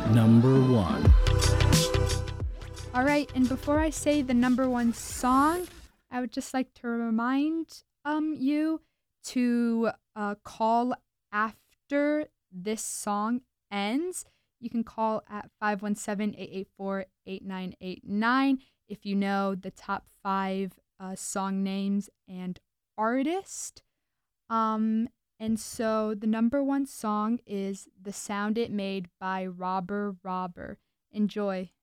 number one. All right, and before I say the number one song, I would just like to remind you to call after this song ends. You can call at 517-884-8989 if you know the top 5 song names and artist. And so the number one song is The Sound It Made by Robber Robber. Enjoy.